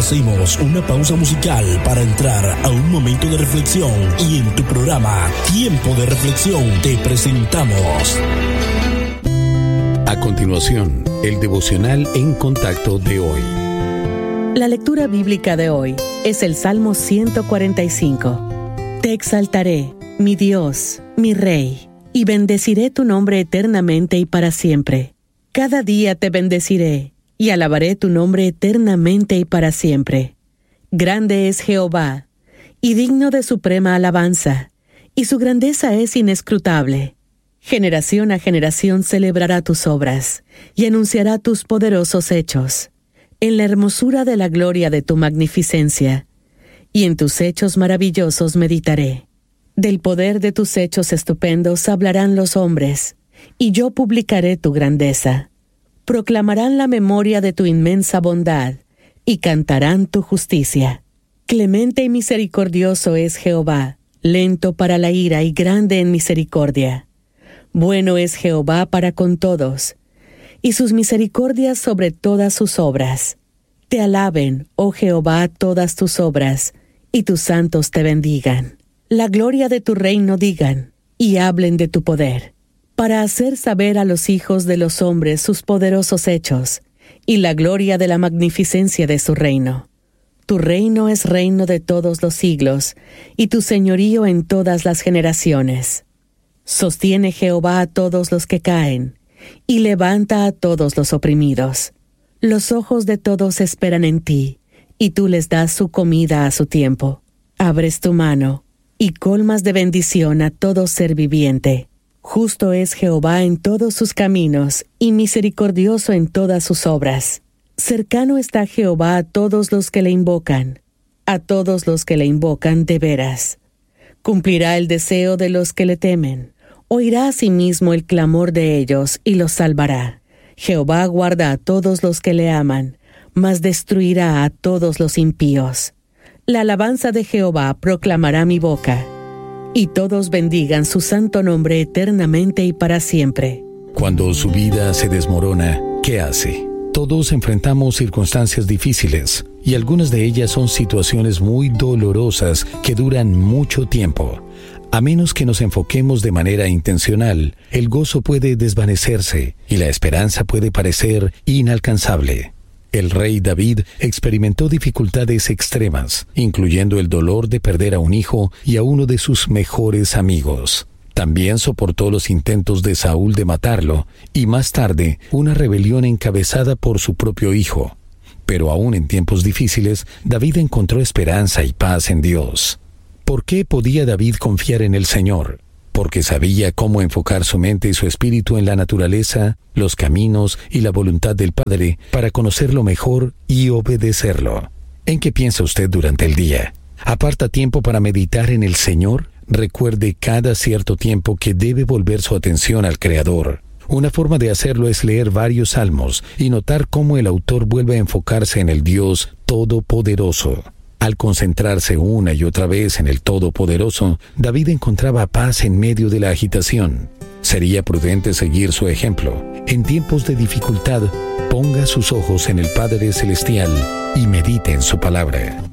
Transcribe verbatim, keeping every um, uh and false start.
Hacemos una pausa musical para entrar a un momento de reflexión y en tu programa Tiempo de Reflexión te presentamos. A continuación, el devocional en contacto de hoy. La lectura bíblica de hoy es el Salmo ciento cuarenta y cinco. Te exaltaré, mi Dios, mi Rey, y bendeciré tu nombre eternamente y para siempre. Cada día te bendeciré y alabaré tu nombre eternamente y para siempre. Grande es Jehová, y digno de suprema alabanza, y su grandeza es inescrutable. Generación a generación celebrará tus obras, y anunciará tus poderosos hechos, en la hermosura de la gloria de tu magnificencia, y en tus hechos maravillosos meditaré. Del poder de tus hechos estupendos hablarán los hombres, y yo publicaré tu grandeza. Proclamarán la memoria de tu inmensa bondad, y cantarán tu justicia. Clemente y misericordioso es Jehová, lento para la ira y grande en misericordia. Bueno es Jehová para con todos, y sus misericordias sobre todas sus obras. Te alaben, oh Jehová, todas tus obras, y tus santos te bendigan. La gloria de tu reino digan, y hablen de tu poder, para hacer saber a los hijos de los hombres sus poderosos hechos, y la gloria de la magnificencia de su reino. Tu reino es reino de todos los siglos, y tu señorío en todas las generaciones. Sostiene Jehová a todos los que caen, y levanta a todos los oprimidos. Los ojos de todos esperan en ti, y tú les das su comida a su tiempo. Abres tu mano, y colmas de bendición a todo ser viviente. Justo es Jehová en todos sus caminos, y misericordioso en todas sus obras. Cercano está Jehová a todos los que le invocan, a todos los que le invocan de veras. Cumplirá el deseo de los que le temen, oirá asimismo el clamor de ellos, y los salvará. Jehová guarda a todos los que le aman, mas destruirá a todos los impíos. La alabanza de Jehová proclamará mi boca, y todos bendigan su santo nombre eternamente y para siempre. Cuando su vida se desmorona, ¿qué hace? Todos enfrentamos circunstancias difíciles, y algunas de ellas son situaciones muy dolorosas que duran mucho tiempo. A menos que nos enfoquemos de manera intencional, el gozo puede desvanecerse y la esperanza puede parecer inalcanzable. El rey David experimentó dificultades extremas, incluyendo el dolor de perder a un hijo y a uno de sus mejores amigos. También soportó los intentos de Saúl de matarlo, y más tarde, una rebelión encabezada por su propio hijo. Pero aún en tiempos difíciles, David encontró esperanza y paz en Dios. ¿Por qué podía David confiar en el Señor? Porque sabía cómo enfocar su mente y su espíritu en la naturaleza, los caminos y la voluntad del Padre para conocerlo mejor y obedecerlo. ¿En qué piensa usted durante el día? ¿Aparta tiempo para meditar en el Señor? Recuerde cada cierto tiempo que debe volver su atención al Creador. Una forma de hacerlo es leer varios salmos y notar cómo el autor vuelve a enfocarse en el Dios Todopoderoso. Al concentrarse una y otra vez en el Todopoderoso, David encontraba paz en medio de la agitación. Sería prudente seguir su ejemplo. En tiempos de dificultad, ponga sus ojos en el Padre Celestial y medite en su palabra.